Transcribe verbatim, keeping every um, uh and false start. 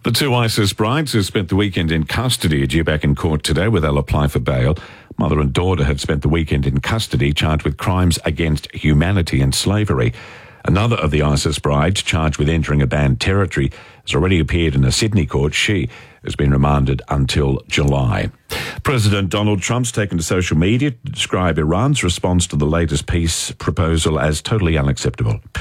The two ISIS brides who spent the weekend in custody are due back in court today where they'll apply for bail. Mother and daughter have spent the weekend in custody charged with crimes against humanity and slavery. Another of the ISIS brides charged with entering a banned territory has already appeared in a Sydney court. She has been remanded until July. President Donald Trump's taken to social media to describe Iran's response to the latest peace proposal as totally unacceptable.